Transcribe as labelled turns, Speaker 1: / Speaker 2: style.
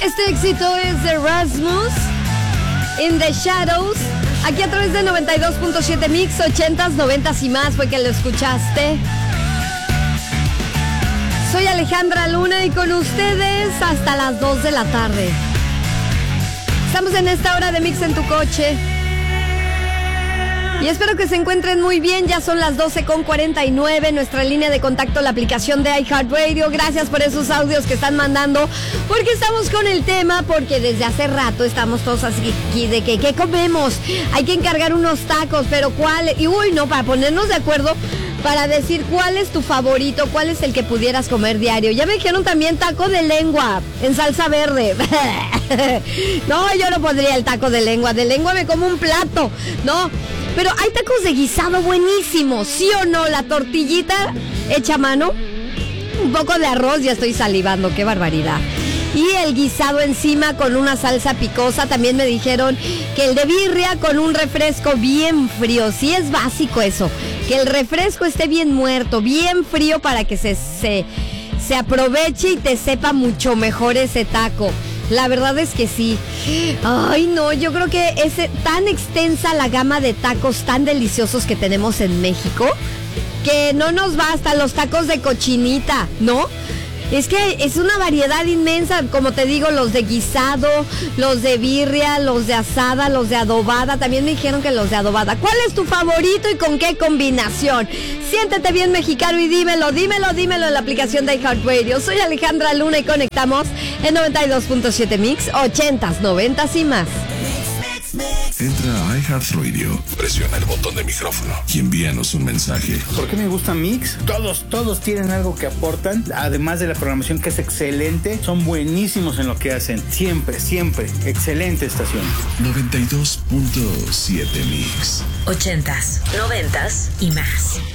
Speaker 1: Este éxito es de Rasmus, In the Shadows. Aquí a través de 92.7 Mix, 80s, 90s y más fue que lo escuchaste. Soy Alejandra Luna y con ustedes hasta las 2 de la tarde. Estamos en esta hora de Mix en tu coche. Y espero que se encuentren muy bien. Ya son las 12:49. Nuestra línea de contacto, la aplicación de iHeartRadio. Gracias por esos audios que están mandando. Porque estamos con el tema. Porque desde hace rato estamos todos así de que ¿qué comemos? Hay que encargar unos tacos. Pero ¿cuál? Y no, para ponernos de acuerdo. Para decir cuál es tu favorito, cuál es el que pudieras comer diario. Ya me dijeron también taco de lengua en salsa verde. No, yo no pondría el taco de lengua. De lengua me como un plato, ¿no? Pero hay tacos de guisado buenísimos, ¿sí o no? La tortillita hecha a mano, un poco de arroz, ya estoy salivando, qué barbaridad. Y el guisado encima con una salsa picosa. También me dijeron que el de birria con un refresco bien frío. Sí es básico eso, que el refresco esté bien muerto, bien frío para que se aproveche y te sepa mucho mejor ese taco. La verdad es que sí. Ay, no, yo creo que es tan extensa la gama de tacos tan deliciosos que tenemos en México que no nos basta los tacos de cochinita, ¿no? Es que es una variedad inmensa, como te digo, los de guisado, los de birria, los de asada, los de adobada. También me dijeron que los de adobada. ¿Cuál es tu favorito y con qué combinación? Siéntete bien mexicano y dímelo en la aplicación de iHeartRadio. Soy Alejandra Luna y conectamos en 92.7 Mix, 80s, 90s y más.
Speaker 2: Entra a iHeartRadio, presiona el botón de micrófono y envíanos un mensaje.
Speaker 3: ¿Por qué me gusta Mix? Todos tienen algo que aportan, además de la programación que es excelente, son buenísimos en lo que hacen. Siempre, excelente estación.
Speaker 2: 92.7 Mix.
Speaker 4: 80s, 90s y más.